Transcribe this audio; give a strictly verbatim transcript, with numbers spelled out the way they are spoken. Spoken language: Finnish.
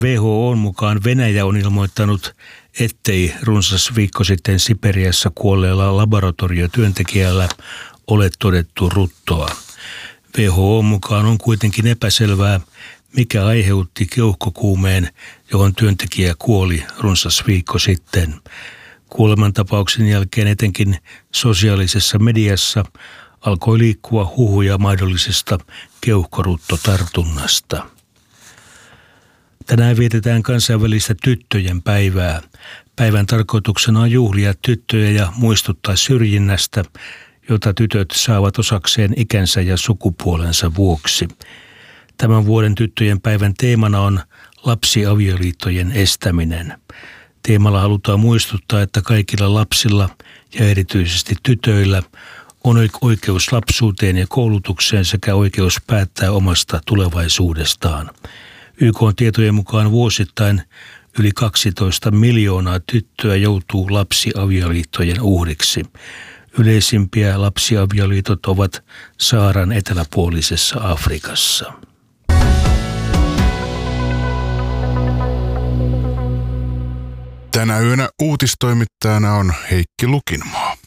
W H O:n mukaan Venäjä on ilmoittanut, ettei runsas viikko sitten Siperiassa kuolleella laboratoriotyöntekijällä ole todettu ruttoa. W H O:n mukaan on kuitenkin epäselvää, mikä aiheutti keuhkokuumeen, johon työntekijä kuoli runsas viikko sitten. Kuolemantapauksen jälkeen etenkin sosiaalisessa mediassa alkoi liikkua huhuja mahdollisesta keuhkoruttotartunnasta. Tänään vietetään kansainvälistä tyttöjen päivää. Päivän tarkoituksena on juhlia tyttöjä ja muistuttaa syrjinnästä, jota tytöt saavat osakseen ikänsä ja sukupuolensa vuoksi. Tämän vuoden tyttöjen päivän teemana on lapsiavioliittojen estäminen. Teemalla halutaan muistuttaa, että kaikilla lapsilla ja erityisesti tytöillä on oikeus lapsuuteen ja koulutukseen sekä oikeus päättää omasta tulevaisuudestaan. Y K:n tietojen mukaan vuosittain yli kaksitoista miljoonaa tyttöä joutuu lapsiavioliittojen uhriksi. Yleisimpiä lapsiavioliitot ovat Saharan eteläpuolisessa Afrikassa. Tänä yönä uutistoimittajana on Heikki Lukinmaa.